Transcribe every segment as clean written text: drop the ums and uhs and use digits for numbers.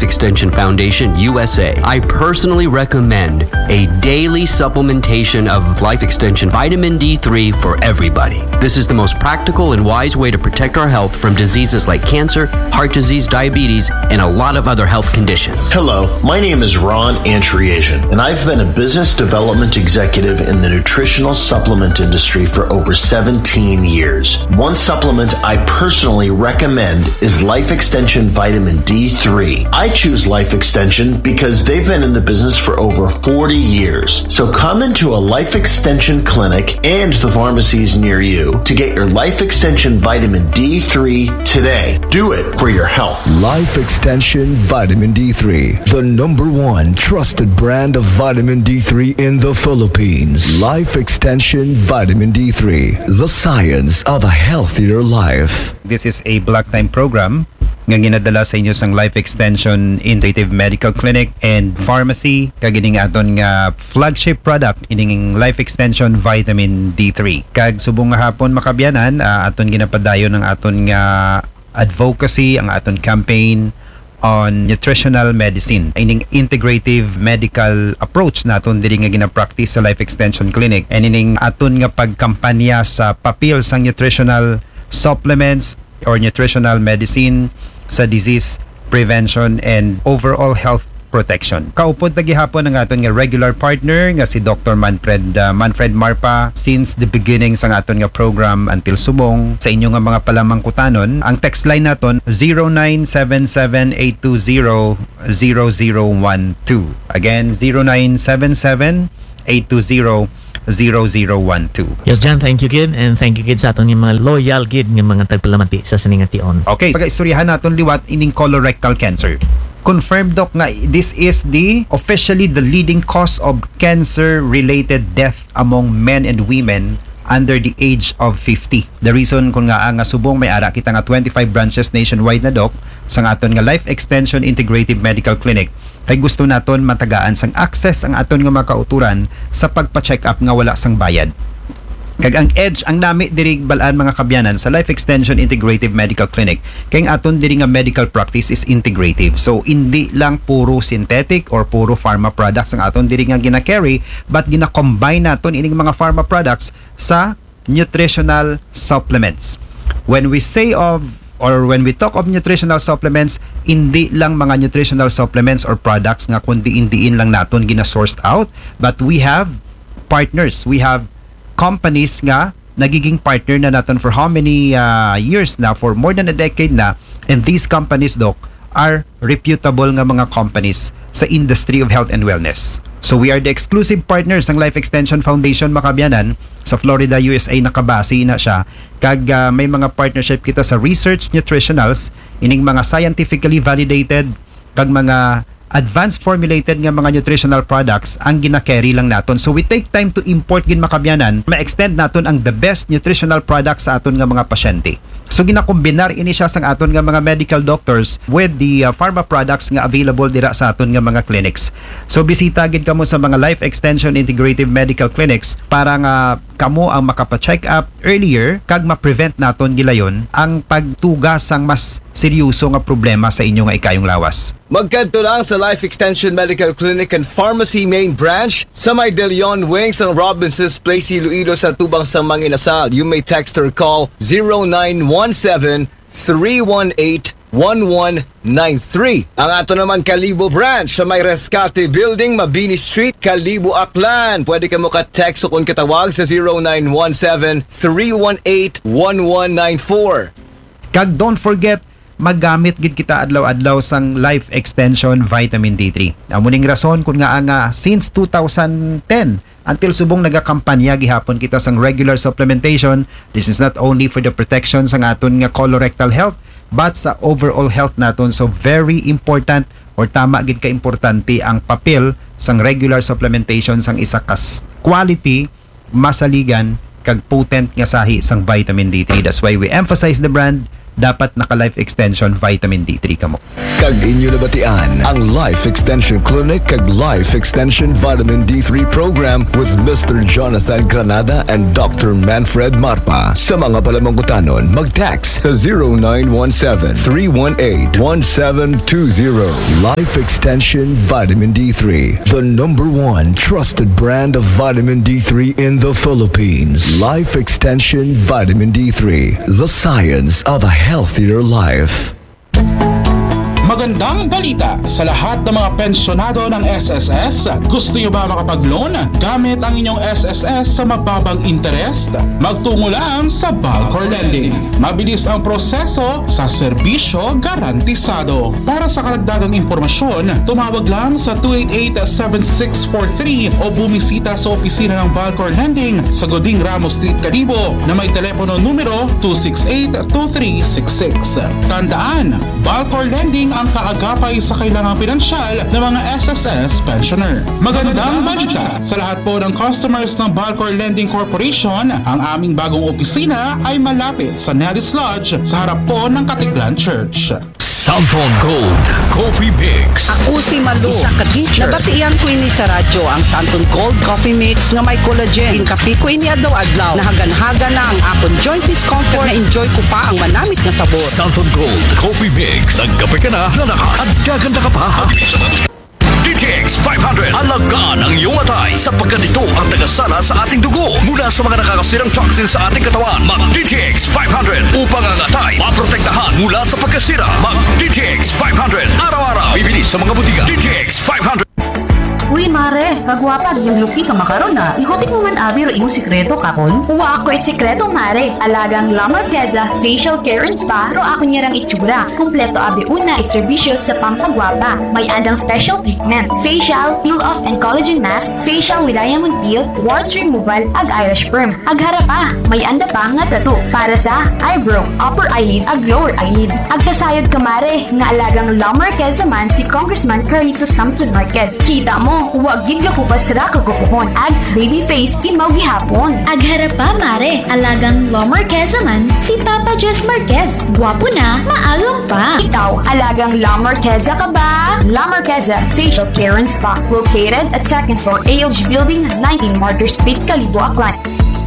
Extension Foundation USA. I personally recommend a daily supplementation of Life Extension Vitamin D3 for everybody. This is the most practical and wise way to protect our health from diseases like cancer, heart disease, diabetes, and a lot of other health conditions. Hello, my name is Ron Antriasian, and I've been a business development executive in the nutritional supplement industry for over 17 years. One supplement I personally recommend is Life Extension Vitamin D3. I choose Life Extension because they've been in the business for over 40 years. So come into a Life Extension clinic and the pharmacies near you to get your Life Extension Vitamin D3 today. Do it for your health. Life Extension Vitamin D3, the #1 trusted brand of vitamin D3 in the Philippines. Life Extension Vitamin D3, the science of a healthier life. This is a block time program nga ginadala sa inyo sang Life Extension Integrative Medical Clinic and Pharmacy kagining aton nga flagship product ining Life Extension Vitamin D3. Kag subong nga hapon makabyanan aton ginapadayon ng aton nga advocacy, ang aton campaign on nutritional medicine. Ining integrative medical approach naton diri nga gina-practice sa Life Extension Clinic and ining aton nga pagkampanya sa papel sang nutritional supplements or nutritional medicine sa disease prevention and overall health protection. Kaupod na gihapon ang aton nga regular partner nga si Dr. Manfred Marpa since the beginning sa aton nga program until subong sa inyo nga mga palamangkutanon. Ang text line naton 0977-820-0012. Again, 0977-820-0012. Yes, John, thank you gid, and thank you gid sa aton mga loyal gid nga mga tagpalamati sa siningation. Okay, pag-istoryahan naton liwat ining colorectal cancer. Confirmed, Doc, nga this is officially the leading cause of cancer-related death among men and women under the age of 50. The reason kung nga subong may ara kita nga 25 branches nationwide na, Doc, sa aton nga Life Extension Integrative Medical Clinic, kay gusto naton matagaan sang access ang aton nga makauturan sa pagpa-check up nga wala sang bayad. Kag ang edge ang nami diri balaan mga kabyanan sa Life Extension Integrative Medical Clinic kay ang aton diri nga medical practice is integrative. So hindi lang puro synthetic or puro pharma products ang aton diri nga gina-carry, but gina-combine naton ining mga pharma products sa nutritional supplements. When we talk of nutritional supplements, hindi lang mga nutritional supplements or products nga kundi indiin lang naton gina-sourced out, but we have partners, we have companies nga nagiging partner na natin for how many years na, for more than a decade na, and these companies, Doc, are reputable nga mga companies sa industry of health and wellness. So we are the exclusive partners ng Life Extension Foundation Makabyanan sa Florida, USA. Nakabase na siya. Kag may mga partnership kita sa research nutritionals, ining mga scientifically validated kag mga advanced formulated nga mga nutritional products ang gina-carry lang naton. So we take time to import gin makabyanan, ma-extend naton ang the best nutritional products sa aton nga mga pasyente. So ginakombinar ini siya sang aton nga mga medical doctors with the pharma products nga available dira sa aton nga mga clinics. So bisita gid kamo sa mga Life Extension Integrative Medical Clinics para nga kamo ang makapa-check up earlier kag ma-prevent naton gilayon ang pagtugas sang mas seryoso nga problema sa inyo nga ikayong lawas. Magkanto lang sa Life Extension Medical Clinic and Pharmacy Main Branch sa may De Leon Wings ng Robinson's Place, Iloilo sa Tubang sa Manginasal. You may text or call 0917-318-1193. Ang ato naman Kalibo Branch sa may Rescate Building, Mabini Street, Kalibo, Aklan. Pwede ka mo ka-text o kung katawag sa 0917-318-1194. Kag don't forget, magamit gid kita adlaw-adlaw sang Life Extension Vitamin D3. Amuning rason kun nga since 2010 until subong nagakampanya gihapon kita sang regular supplementation. This is not only for the protection sang aton nga colorectal health, but sa overall health naton. So very important, or tama gid ka importante ang papel sang regular supplementation sang isa kas quality, masaligan kag potent nga sahi sang vitamin D3. That's why we emphasize the brand dapat naka-life extension vitamin D3 ka mo. Kag inyo nabatian ang Life Extension Clinic kag Life Extension Vitamin D3 Program with Mr. Jonathan Granada and Dr. Manfred Marpa. Sa mga palamangkutanon, mag-text sa 0917-318-1720. Life Extension Vitamin D3, the #1 trusted brand of vitamin D3 in the Philippines. Life Extension Vitamin D3, the science of a healthier life. Magandang balita sa lahat ng mga pensyonado ng SSS. Gusto niyo ba makapag-loan gamit ang inyong SSS sa mababang interest? Magtungo lang sa Balcor Lending. Mabilis ang proseso sa serbisyo garantisado. Para sa karagdagang impormasyon, tumawag lang sa 288-7643 o bumisita sa opisina ng Balcor Lending sa Goding Ramos Street, Kalibo na may telepono numero 268-2366. Tandaan, Balcor Lending ang kaagapay sa kailangang pinansyal ng mga SSS pensioner. Magandang balita sa lahat po ng customers ng Balcor Lending Corporation. Ang aming bagong opisina ay malapit sa Nellis Lodge sa harap po ng Katiklan Church. Samphon Gold Coffee Mix. Ako si Malu, isa ka teacher. Nabatian ko ini sa radyo ang Santon Gold Coffee Mix nga may collagen. Inkapi ko ini adlaw-adlaw. Nahagan-haga na ang akong joint discomfort na enjoy ko pa ang manamit na sabor. Samphon Gold Coffee Mix. Nagkape ka na, lalakas at gaganda ka pa. DTX 500. Alagaan ang iyong atay sapagkat ito ang tagasala sa ating dugo mula sa mga nakakasirang toxins sa ating katawan. Mag DTX 500 upang ang atay maprotektahan mula sa pagkasira. Mag DTX 500. Araw-araw bibili sa mga butika. DTX 500. Uy, mare, kagwapa, yung lupi ka makaroon na. Ikotin mo man abiro iyong sikreto kakon. Uwa ako it sikreto, mare. Alagang La Marqueza Facial Care and Spa, ro ako niyarang itsura. Kumpleto abi una iserbisyo sa pampagwapa. May andang special treatment. Facial, peel-off and collagen mask, facial with diamond peel, warts removal, ag Irish perm. Ag harapa, may anda pa nga tattoo para sa eyebrow, upper eyelid, ag lower eyelid. Ag kasayod ka, mare, nga alagang La Marqueza man si Congressman Carlito Samson Marquez. Kita mo, huwag gigla ko pasra kagupuhon. Ag baby face, imaw gihapon. Ag harapa, mare, alagang La Marqueza man si Papa Jess Marquez. Gwapo na, maalam pa. Ikaw, alagang La Marqueza ka ba? La Marqueza Facial Care and Spa, located at 2nd floor ALG Building, 19 Martyr Street, Kalibo, Aklan.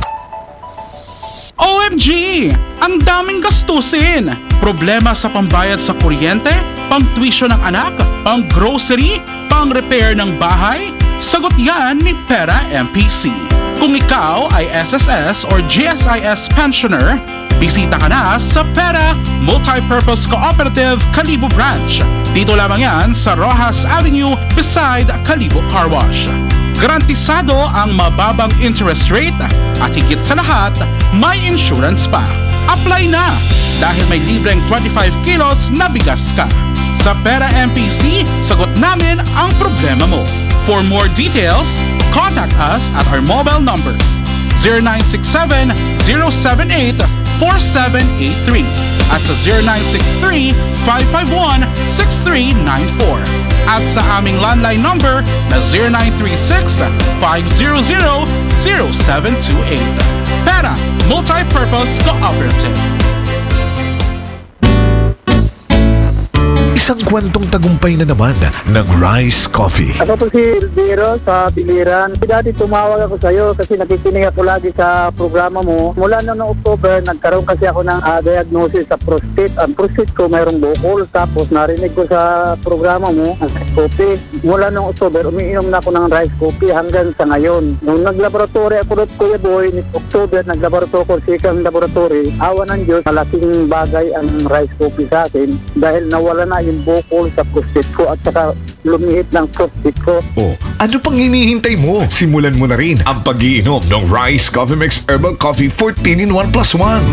OMG! Ang daming gastusin! Problema sa pambayad sa kuryente, pang-tuition ng anak, pang-grocery, pang-repair ng bahay? Sagot yan ni Pera MPC. Kung ikaw ay SSS or GSIS pensioner, bisita ka na sa Pera Multipurpose Cooperative Kalibo Branch. Dito lamang yan sa Rojas Avenue beside Kalibo Car Wash. Garantisado ang mababang interest rate at higit sa lahat, may insurance pa. Apply na dahil may libreng 25 kilos na bigas ka. Sa Pera MPC, sagot namin ang problema mo. For more details, contact us at our mobile numbers 0967-078-4783 at sa 0963-551-6394 at sa aming landline number na 0936-500-0728. Pera Multipurpose Cooperative. Isang kwentong tagumpay na naman ng Rice Coffee. Ako po si Elviro sa Biliran. Dati tumawag ako sa iyo kasi nakikinig ako lagi sa programa mo. Mula noong October, nagkaroon kasi ako ng diagnosis sa prostate. Ang prostate ko mayroong bukol. Tapos narinig ko sa programa mo, ang Rice Coffee. Mula noong October, umiinom na ako ng Rice Coffee hanggang sa ngayon. Nung naglaboratory ako doon, Kuya Boy, ni October, naglaboratory ko sa ikang laboratory. Awa ng Diyos, malaking bagay ang Rice Coffee sa akin dahil nawala na yung bukol sa prostate ko at saka lumihit ng prostate ko. Oh, ano pang hinihintay mo? Simulan mo na rin ang pag-iinom ng Rice Coffee Mix Herbal Coffee 14-in-1+1.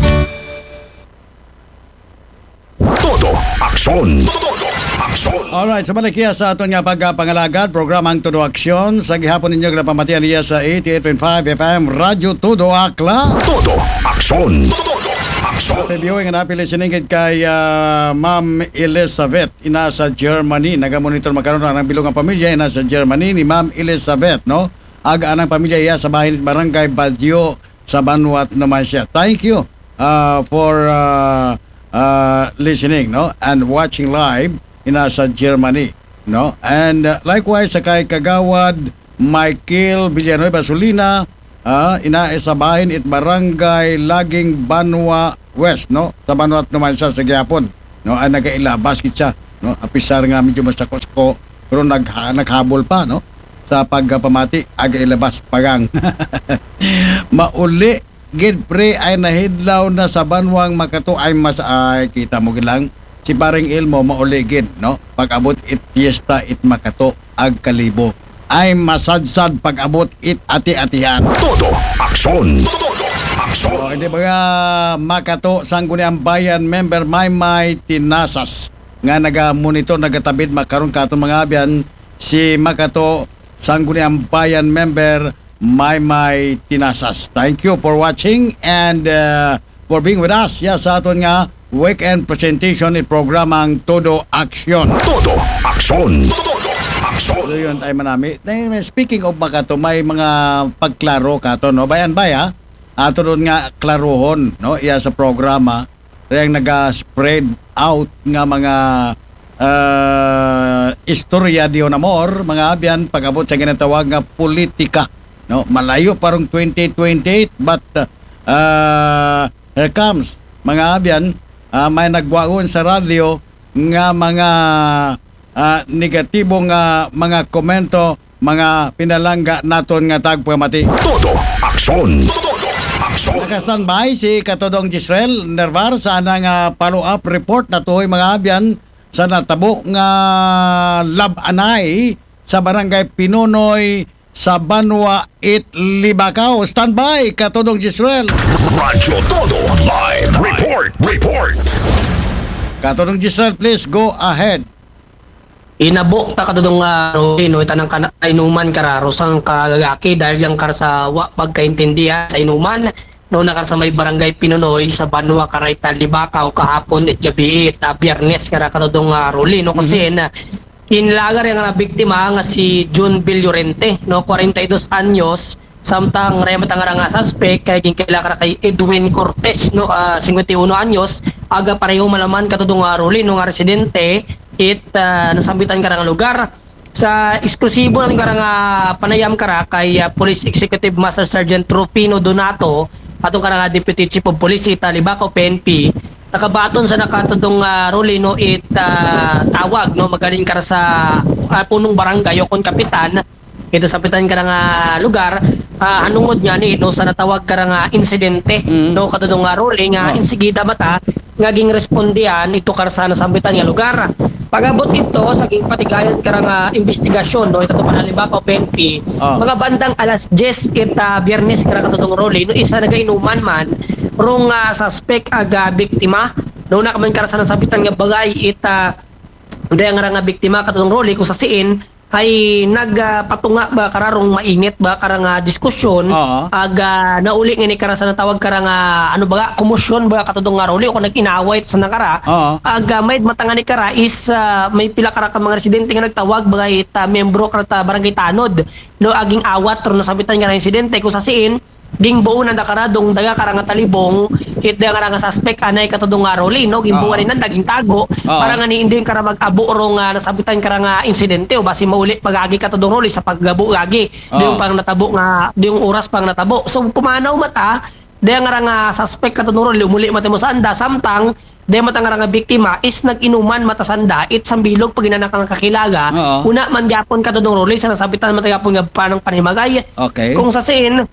Todo aksyon. Alright, sa balikiya sa aton nga pagpangalagad, programang Todo Aksyon. Sa gihapon ninyo napamatian niya sa 88.5 FM Radyo Todo Akla. Todo aksyon. Viewing and happy listening kay Ma'am Elizabeth ina sa Germany. Nagamonitor magkaroon ng bilong ang pamilya ina sa Germany ni Ma'am Elizabeth, no? Aga anang pamilya iya sa Barangay Badyo sa Banuat naman siya. Thank you for listening, no, and watching live sa Germany, no, and likewise sa kay Kagawad Michael Villanueva Solina, sa bahin it barangay Laging Banwa West, no, sa Banwat naman siya sa Gyapon, no, ang nagailabas siya, no, apisar nga medyo masako-sako pero naghabol pa, no, sa pagpamati aga-ilabas pagang mauli gid pre ay nahidlaw na sa Banwang Makato ay kita mo gilang si paring Ilmo mauli gid, no, pag-abot it fiesta it Makato ag kalibo ay masadsad pag-abot it ati-atihan. Todo aksyon. So, hindi mga Makato Sangguniang Bayan member Maymay Tinasas nga naga-monitor nagatabid makaron katon mga abyan si Makato Sangguniang Bayan member Maymay Tinasas. Thank you for watching and for being with us sa aton nga weekend presentation ni programang Todo Aksyon. Todo Aksyon. So yun tayo manami. Speaking of Makato, may mga pagklaro kato, no? Bayan-baya, ato doon nga klarohon, no? Iya sa programa, kaya naga-spread out nga mga istorya di amor, mga abyan, pag-abot sa ginatawag nga politika, no? Malayo parang 2028, but here comes, mga abyan, may nagwaon sa radyo nga mga negatibong mga komento, mga pinalangga naton nga tagpamati. Todo aksyon. Naka-standby si Katodong Gisrel Nervar sa nga follow-up report na tuhoy mga abyan sa natabo nga labanay sa barangay Pinunoy sa Banwa It Libacao. Standby Katodong Gisrel. Radyo Todo live report. Katodong Gisrel, please go ahead. Inabok ta kadudong itanang inuman kararo sang kagagaki dahil lang kar sa pagkaintindihan sa inuman no nakar sa may barangay Pinunoy sa Banwa Karayta Libacao kahapon at gabi Biyernes kara kadudong ruli no kasi na inlagar yang biktima nga si June Villorente no 42 anyos samtang rematang nga suspect kay ginkilakar kay Edwin Cortez no 51 anyos aga pareho malaman kadudong ruli no nga residente nasambitan ka ng lugar sa eksklusibo ng karang panayam kara kay Police Executive Master Sergeant Rufino Donato atong karang Deputy Chief of Police sa Libacao PNP nakabaton sa nakatudong role no tawag no magaling kara sa punong barangay o kon kapitan ito sa pitan ka ng lugar hanungod nga ni no sa natawag ka ng insidente no katudong role nga insigida mata ngaging respondian ito kar sa nasambitan nga lugar. Pag-abot ito sa patigayon karang investigasyon no ito pa na Libacao PNP mga bandang alas 10 Biyernes karang katudong role no isa nagainuman man rong suspect aga biktima no nakaman kar sa nasambitan nga bagay daya nga biktima katudong role kung sa siin ay nagpatunga ba kararong mainit ba karang diskusyon aga nauli nga ni kara sa natawag karang ano ba komosyon ba katudong nga roli o kung nag-inaway sa nakara aga may matanga ni kara is may pila kara ka mga residente nga nagtawag ba membro kara barangay Tanod no aging awat ron nasabitan nga residente kung sa siin gingbuo na nakaradong daga karang talibong daga karang suspect anay katudong nga roli no gingbuo rin daging tago para nga ni hindi kara mag-abo rong nasabitan karang insidente o basi mauli pag-agi katudong roli sa paggabo agi yung pang natabo nga yung oras pang natabo so pumanaw mata daga karang suspect katudong roli umuli mata mo sanda samtang dahil matang nga biktima is nag-inuman matasanda it sambilog pag inanak ng kakilaga una man gyapon katudong roli sa nasabitan matagapon nga panang panimagay kung sa sin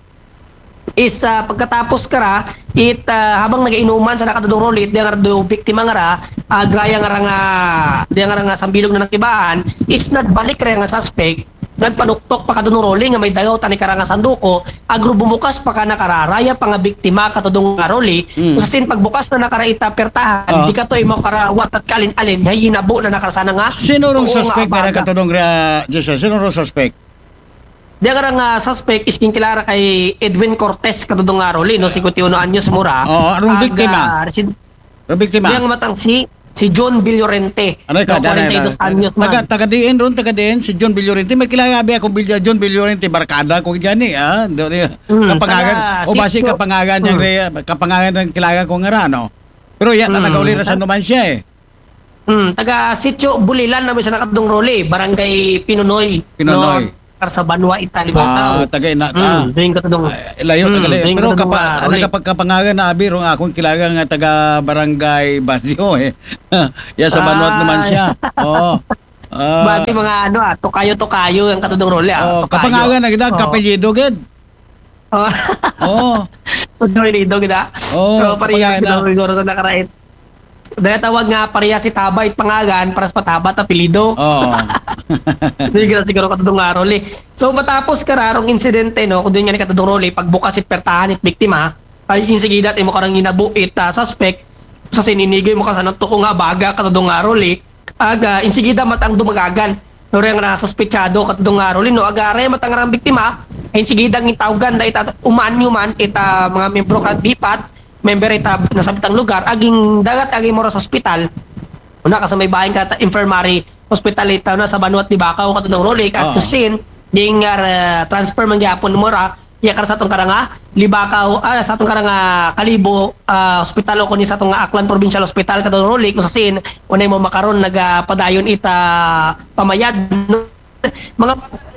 is pagkatapos kara habang nag-inuman sa nakatudong rolit diya nga do biktima nga graya nga sambilog na nakibaan is nagbalik kaya nga suspect nagpanuktok pa kadunong roli nga may dagaw tani kara nga sanduko agro bumukas pa ka nakararaya pa nga biktima katudong nga roli sa sin pagbukas na nakaraita pertahan di ka to mo karawat at kalin-alin hay hinabo na nakarasana nga sino rong suspect na katudong sino rong suspect. Diya nga suspect is kinkilala kay Edwin Cortez katudong nga roli no 51 anyos mura. Anong biktima? Anong biktima? Diya nga matang si John Villorente. Ano ka? 42 anyos man. Taga-diin ron, taga-diin si John Villorente. May kilala ako John Villorente barkada ko gani kapangagan o basi kapangagan ng kilala ko nga no. Pero yan, nagauli na sa Numancia eh. Taga Sitio Bulilan namin sa nakatudong Role, Barangay Pinunoy. Pinunoy. No? Sa Banwa, Italibao. Taga ina. Doon ka tudong. Layo, tagalayo. Pero nagkapagkapangagan na abi, rong akong kilaga nga taga Barangay Badio eh. Yan sa Banwa naman siya. Oo. Basi mga tukayo-tukayo ang katudong Role. Kapangagan na kita, kapelyido gid. Oo. Kapelyido kita. Pero parehas siguro sa nakarain. Dahil tawag nga pareha si Tabay pangagan para sa Patabat apelido. Oo. Hindi ka siguro katudong nga Role. So matapos kararong insidente no, kung doon nga ni katudong Role, pagbukas it pertahan it biktima, ay insigidat mo karang ginabuit suspect sa sininigay mo kasi ng tuko nga baga katudong nga Role, aga insigida matang dumagagan. No rin nga suspechado katudong nga Role no, aga rin matang nga biktima, ay insigida ng tawgan da ita uman ita mga membro kan bipat member ita nasabitang lugar aging dagat aging mora sa ospital una ka sa may bahin ka infirmary hospital ita na sa Banuat di Bacau katudong Role at to sin ding transfer man gyapon mora ya kar sa tong karanga Libacau sa tong karanga Kalibo hospital ko ni sa tong Aklan Provincial Hospital katudong Role ko sa sin unay mo makaron nagapadayon ita pamayad mga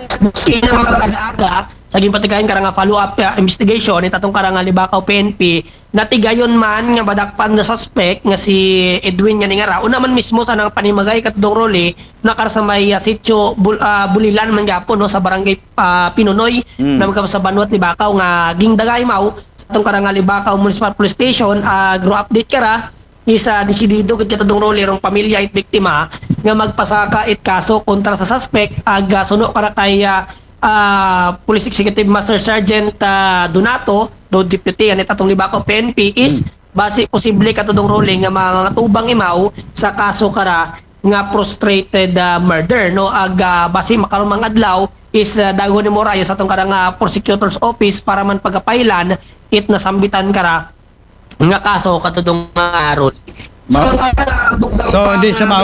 aga sa ginpatigayon karanga follow-up investigation itatong karanga Libacau PNP natigayon man nga badakpan na suspect nga si Edwin nga ningara una man mismo sa nang panimagay katudong Role nakar sa may Sitio Bulilan man gyapon no sa barangay Pinunoy na magkam sa Banuat Libacau nga gingdagay mao sa tong karanga Libacau Municipal Police Station grow update kara isa desidido gid katudong Role rong pamilya it biktima nga magpasaka it kaso kontra sa suspect aga suno para kay Police Executive Master Sergeant Donato do deputy ani tatong Libacau PNP is base posible katudong Role nga mga tubang imaw sa kaso kara nga frustrated murder no aga base makaron mga adlaw is dago ni Morayo sa atong karang prosecutor's office para man pagapailan it nasambitan kara nga kaso katudong Role. So hindi sa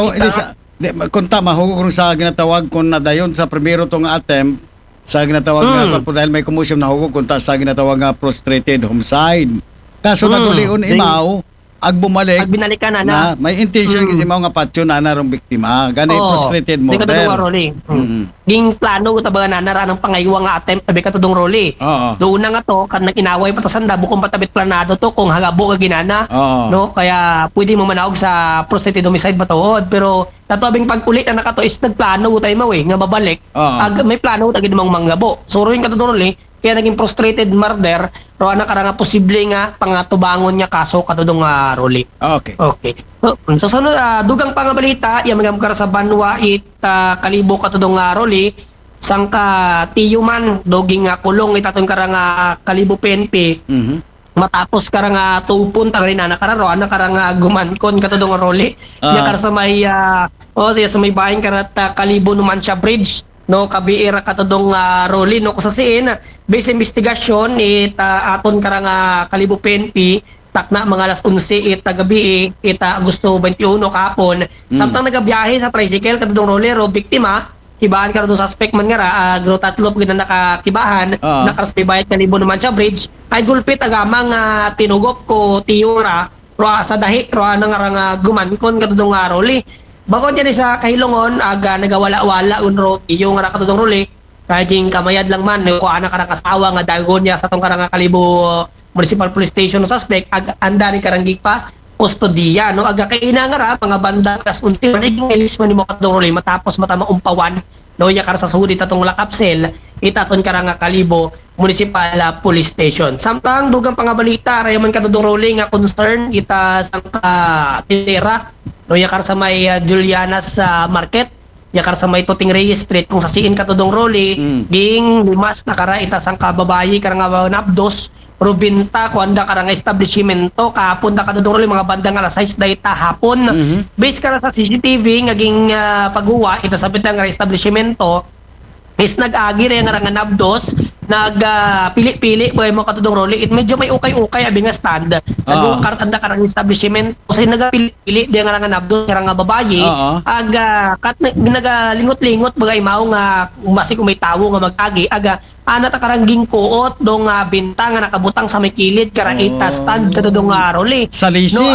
kunta mahugurong sa ginatawag kun nadayon sa primero tong attempt sa ginatawag nga dahil may commotion na hugog kunta sa ginatawag nga frustrated homicide. Kaso nagulion imaw ag bumalik ag binalikan na may intention gid imaw nga patyo na rong biktima gani frustrated murder. Di katudong Role. Ging plano ko tabaga na nara ng pangaywa nga attempt tabi katudong Role. Doon na nga to kan naginaway patasanda bukong patabit planado to kung hagabo ka ginana no kaya pwede mo manawag sa frustrated homicide matuod pero tatubing pag-ulit na nakato is nagplano tayo mawe nga babalik ag may plano tagid mong manggabo so rin katudong Role kaya naging frustrated murder ro ana karanga posible nga pangatubangon nya kaso katudong Role. Okay. So sunod dugang pangabalita ya magamkar sa Banwa it Kalibo katudong Role sangka tiyuman doging kulong itatong karanga Kalibo PNP. Matapos karanga tupon tangrin ana kararo ana karanga gumankon katudong Role ya kar sa may sa may bahin karat Kalibo Numancia Bridge no kabiira katudong Role no kusasin base investigasyon aton karang Kalibo PNP takna mga alas 11 gabi Agosto 21 kahapon samtang nagabiyahe sa tricycle katudong Role ro biktima hibaan karon suspect man nga gro tatlo gid nakakibahan nakasbayad Kalibo naman siya bridge ay gulpit agamang tinugop ko tiyura ro sa dahi ro nga gumankon katudong Role. Bakod yan sa kahilongon, aga nagawala-wala unro iyo nga katudong Role, kaging kamayad lang man, ko anak karang asawa nga dagon niya sa tong karang Kalibo Municipal Police Station no suspect, anda ni karanggig pa, kustodiya, no? Aga kaina nga ra, mga banda, kas unti, maniging ilis man ni mo katudong Role, matapos matama umpawan, no, iya kar sa suhudi tatong lakapsel, itaton karang Kalibo Municipal Police Station. Samtang dugang pangabalita, rayaman katudong Role nga concern, ita sang tindera, no yakar sa may Julianas Market yakar sa may Tuting Reyes Street kung sa siin katudong Role ging limas na kara ita sang kababayi karanga napdos Rubinta kuanda karanga establishmento kahapon da katudong Role mga bandang alas 6 dayta hapon base kara sa CCTV ngaging paghuwa ita sa bitang establishmento is nag-agi rin nga napdos pili-pili bagay mo katudong Rolly, it medyo may ukay-ukay abi nga stand sa go-kart anda karang establishment kasi nagapili-pili di nga nga nabdo karang nga babayi nagalingot-lingot bagay mao nga umasi kung may tawo nga magagi ana ta karangging kuot dong bintang nga nakabutang sa may kilid karang ita stand katudong Rolly salisi no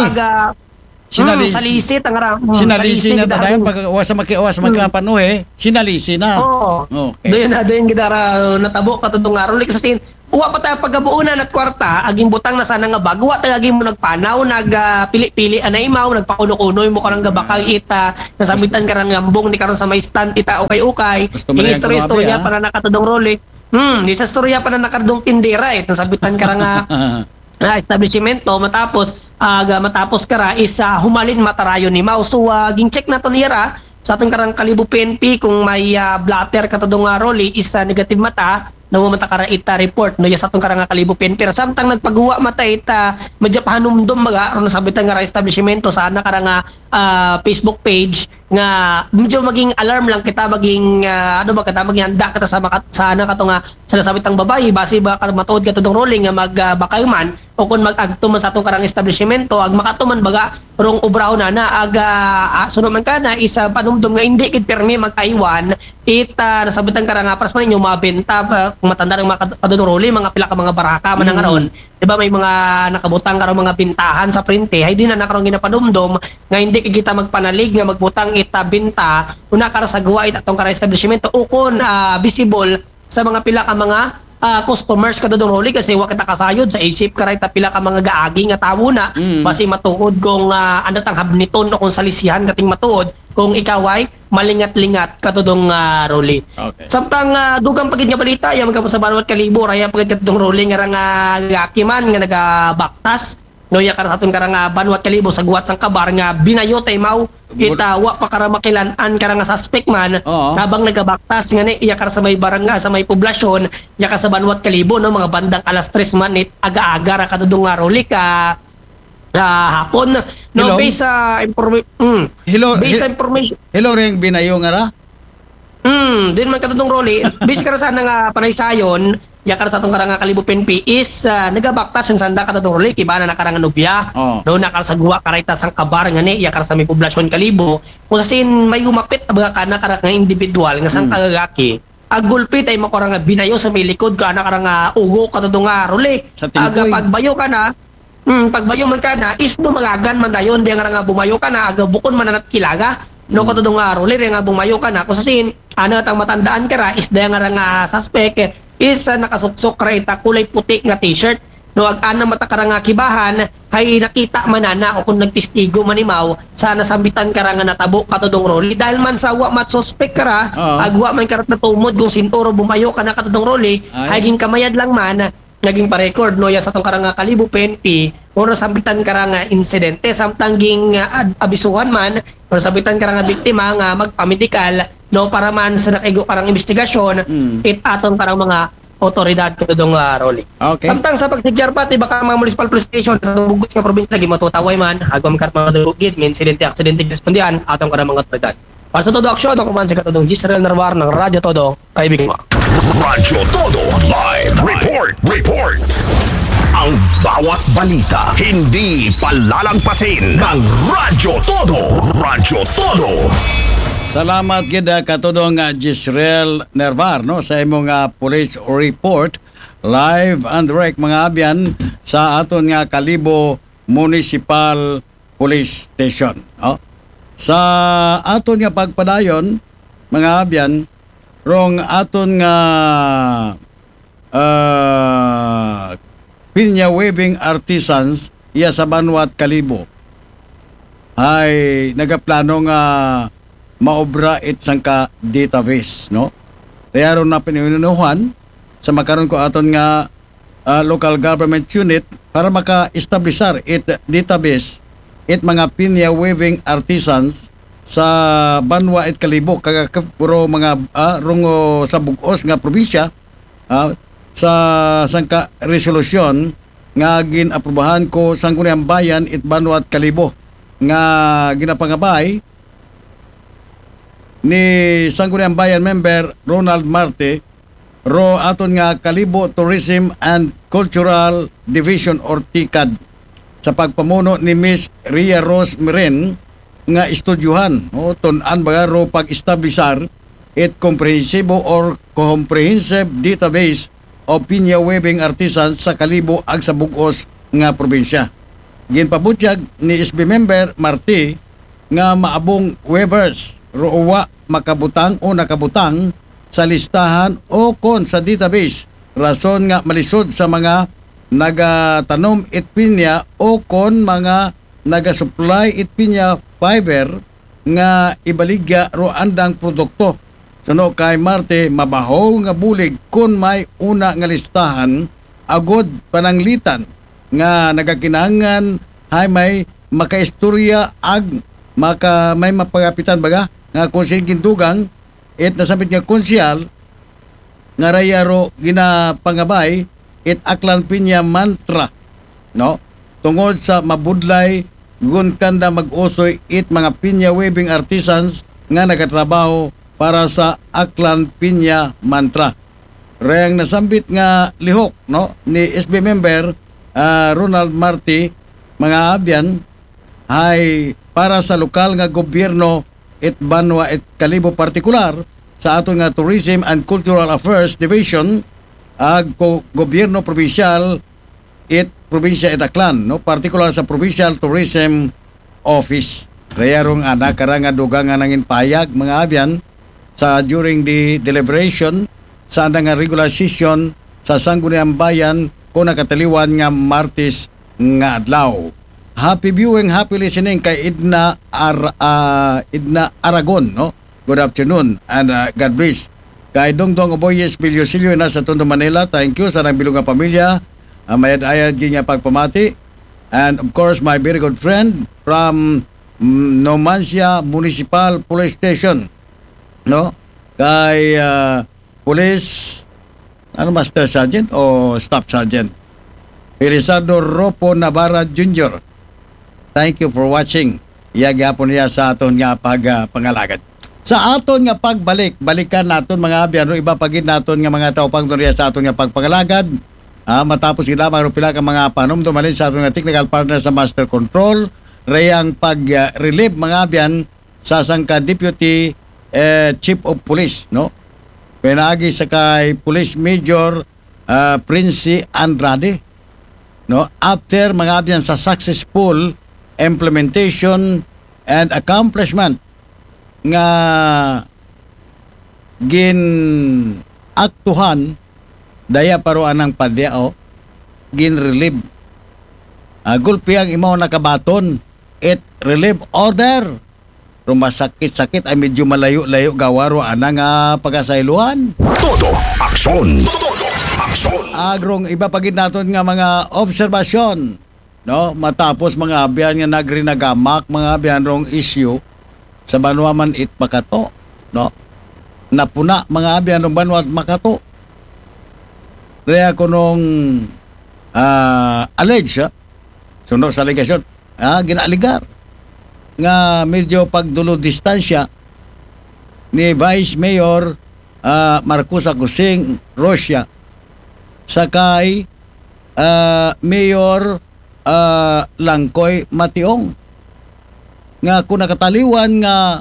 sinalisi sinalisi na tayo pag uwas magkapan sinalisi na okay doon gidara natabo katudong Rolly kasi uwa pa tayo paggabuunan at kwarta aging butang na sana nga bago wa tayo aging mo nagpanaw nagpili-pili anay imaw nagpakuno-kunoy mo karang gabakag ita nasabitan karang ngambong ni karon sa may stand ita ukay-ukay yung istorya para nakatudong Rolly di sa istorya pa na nakardong tindera nasabitan karang establishmento matapos kara is humalin matarayon ni Mau so ging check na to nira sa atong karang Kalibo PNP kung may blatter katudong Rolly is negative mata mata kara ita report no sa atong karang Kalibo PNP samtang nagpagawa mata ita medyo pahanumdum maga ron sabitan nga establishmento sa ana karang Facebook page nga medyo maging alarm lang kita maging maging handa kita sa ana katong sinasabitang babayi base ba matuod katudong Rolly nga magbakay man o kung mag-agtuman sa atong karang establishmento ag makatuman baga rong ubraw na sunod man kana isa panumdum nga hindi kid permi mag-aywan nasabitan karang paras man inyo mabenta kung matanda ng mga katudong Rolly mga pila ka mga baraka man nga ron diba may mga nakabutang karon mga bintahan sa printe hay di na nakaron ginapanumdum nga hindi kita magpanalig nga magbutang ita binta una kara sa gawa atong karang establishmento ukon visible sa mga pila ka mga customers katudong Rolly kasi wa kita kasayod sa isip karay ta pila ka mga gaagi nga tawo na basi matuod kung ano tang habniton o kung salisihan kating matuod kung ikaw ay malingat-lingat katudong Rolly. Okay. Samtang dugang pagid nga balita ya magkapos sa Banwat Kalibo raya pagid katudong Rolly nga gakiman nga nagabaktas no ya kara sa atong karang Banwat Kalibo sa guwat sang kabar nga binayo tay mau ita wa pa kara makilan-an kara nga suspect man habang nagabaktas nga ni iya kara sa may barangay sa may poblasyon ya ka sa Banwat Kalibo no mga bandang alas 3 man aga-aga ra katudong Rolly ka hapon no based sa information hello ring binayo nga ra din man katudong Rolly based kara sa nga panaysayon yakar sa atong karang Kalibo PNP is nagabaktas yung sanda katudong Rolly kiba na nakarang nobya no nakar sa guwa karayta sang kabar nga ni yakar sa may poblasyon Kalibo kung sasin may humapit baga kana karang nga individual nga sang kagagaki agulpit ay makurang nga binayo sa may likod ka na karang ugo katudong Rolly aga pagbayo ka na pagbayo man ka na is dumagagan man dayon di nga bumayo ka na aga bukon man nanat kilaga no katudong Rolly nga bumayo ka na kung sasin ano tang matandaan ka ra is di nga suspect is nakasuksok ra ita kulay puti nga t-shirt no ag-ana mata karang kibahan hay nakita manana o kung nagtistigo manimaw sa nasambitan karang natabo katudong Rolly dahil man sa wa mat suspect kara agwa man karat natumod kung sinturo bumayo ka na katudong Rolly hay ging kamayad lang man naging pa-record no ya sa tong karang Kalibo PNP o nasambitan karang insidente samtang ging abisuhan man o nasambitan karang biktima nga magpamedikal no para man sa nakaigo karang investigasyon aton karang mga otoridad katudong Rolly. Okay. Samtang sa pagsigyar pati baka mga municipal police station sa bugos nga probinsya gimatutaway man agam kart mga dugid may aksidente respondihan atong karang mga otoridad. Para sa todo aksyon ako man si katudong Gisrel Narvar ng Radyo Todo kaibigan mo. Radyo Todo Live Report. Ang bawat balita hindi palalagpasin ng Radyo Todo. Salamat gid katudong Gisrel Nervar no sa imong police report live and direct mga abyan sa aton nga Kalibo Municipal Police Station. Sa aton nga pagpadayon mga abyan rong aton nga pinya weaving artisans iya sa Banwat Kalibo ay nagaplano nga maobra sang ka database no kaya ron na pinunuhan sa makaron ko aton nga local government unit para maka-establishar it database it mga pinya weaving artisans sa Banwa at Kalibo kaga puro mga rungo sa bugos nga probinsya sa sangka resolusyon nga ginaprobahan ko sang Kunang Bayan it Banwa at Kalibo nga ginapangabay ni Sangguniang Bayan member Ronald Marte ro aton nga Kalibo Tourism and Cultural Division or TICAD sa pagpamuno ni Miss Ria Rose Miren nga estudyuhan o tun-an baga ro pag-establisar it comprehensive or comprehensive database of pinya weaving artisans sa Kalibo ag sa bug-os nga probinsya. Ginpabutyag ni SB member Marti nga maabong weavers ro uwa makabutang o nakabutang sa listahan o kon sa database rason nga malisod sa mga nagatanom it pinya o kon mga nagasupply it pinya fiber nga ibaligya ro andang produkto. Suno kay Marte mabaho nga bulig kun may una nga listahan agod pananglitan nga nagakinangan hay may makaistorya ag may mapagapitan baga nga kung dugang it nasabit nga konsyal nga rayaro ginapangabay it aklan pinya mantra no tungod sa mabudlay gun kanda mag-usoy it mga pinya weaving artisans nga nagatrabaho para sa aklan pinya mantra. Rayang nasambit nga lihok no ni SB member Ronald Marti mga abyan ay para sa lokal nga gobyerno it Banwa it Kalibo partikular sa aton nga Tourism and Cultural Affairs Division ag gobyerno provincial it probinsya it Aklan no partikular sa Provincial Tourism Office. Rayarong anak karanga dugang nga nangin payag mga abyan sa during the deliberation sa nga regular session sa Sangguniang Bayan kung nakataliwan nga Martes nga adlaw. Happy viewing, happy listening kay Idna Aragon, no? Good afternoon and God bless. Kay Dongdong Oboyes Bilyosilyo na sa Tondo, Manila. Thank you sa nang bilong nga pamilya. Mayad-ayad din niya pagpamati. And of course, my very good friend from Numancia Municipal Police Station, no? Kay Police Master Sergeant o Staff Sergeant Felizardo Ropo Navarra Jr. Thank you for watching. Iyagapon niya sa aton nga pangalagad. Sa aton nga pagbalik, balikan naton mga abyan, iba pagid naton nga mga tao pang sa aton nga pagpangalagad. Matapos sila pila ka mga panom dumalin sa aton nga technical partner sa Master Control, rayang pag-relieve mga abyan sa sangka Deputy Chief of Police, no? Penagi sa kay Police Major Prince Andrade, no? After mga abyan sa successful implementation and accomplishment nga aktuhan daya paruan ng padyao relieve gulpi ang imo nakabaton it relieve order rumasakit-sakit ay medyo malayo-layo gawaro anang pagkasailuan. Todo aksyon. Todo aksyon. Agrong iba pagid naton nga mga obserbasyon, no? Matapos mga abyan nga nagrinagamak mga abyan rong issue sa Banwa man it Makato, no? Napuna mga abyan rong Banwa at Makato. Kaya ko nung allege sunod sa allegation ginaligar nga medyo pagdulo distansya ni Vice Mayor Marcos Agusing Rosia sakay Mayor Langkoy Mationg nga kung nakataliwan nga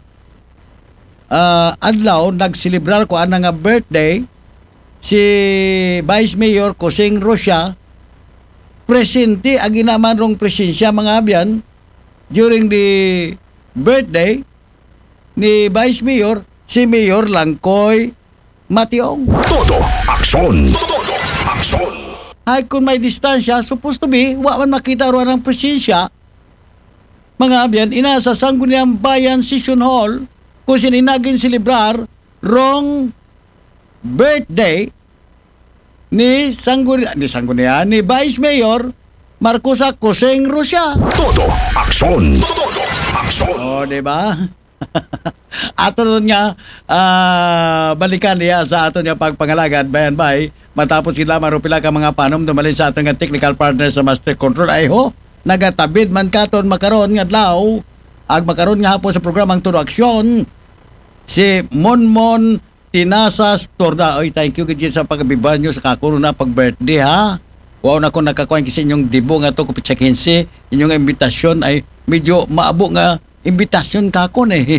adlaw nagselebrar ko ana nga birthday si Vice Mayor Kusing Rosia presente ag inaman rong presensya mga abyan during the birthday ni Vice Mayor si Mayor Langkoy Mationg. Todo aksyon. Todo aksyon. Ay kung may distansya supposed to be wa man makita ro ang presensya mga abyan ina sa Sangguniang Bayan Session Hall kung sininagin celebrar rong birthday ni Vice Mayor Marcos Agusing Rosia. Todo aksyon. Todo aksyon. Diba? Ato nun nga balikan niya sa ato niya pagpangalagad bayan bay matapos sila marupila ka mga panom dumalin sa ato nga technical partner sa Master Control ay nagatabid man katon makaron nga adlaw ag makaron nga hapon sa programang Todo Aksyon si Monmon Tinasas Torda. Oy, thank you gid sa pagbiban nyo sa kakuno na pag-birthday ha. Wow na ko nakakuha kasi inyong dibo nga to kupitsa 15. Inyong imbitasyon ay medyo maabo nga imbitasyon kakon eh.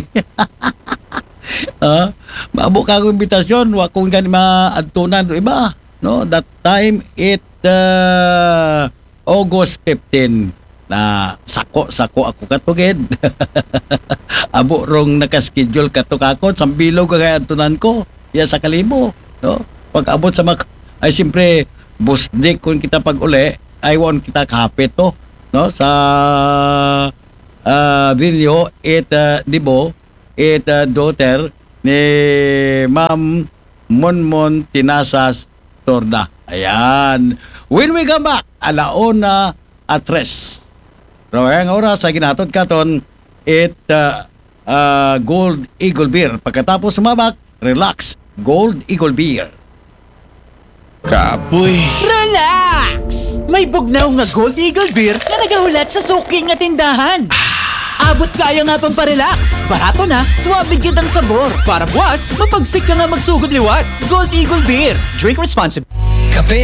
Maabo ka akong imbitasyon, wa kong gani maadtunan iba, no? That time August 15 na sako ako katugid. Abo rong nakaschedule kato kakon sambilog kay adtunan ko. Ya sa Kalibo, no? Pag abot sa ay siyempre busdik kung kita pag uli ay won kita kapit to, no? Sa video dibo daughter ni Ma'am Monmon Tinasas Torda. Ayan. When we come back, 1:03. Pero ang oras sa ginatod katon Gold Eagle Beer. Pagkatapos sumabak, relax. Gold Eagle Beer. Kapoy. Relax! May bugnaw nga Gold Eagle Beer na nagahulat sa suki nga tindahan. Abot kaya nga pang parelax. Barato na, suwabig kitang sabor. Para buwas, mapagsik ka nga magsugod liwat. Gold Eagle Beer. Drink responsibly. Kape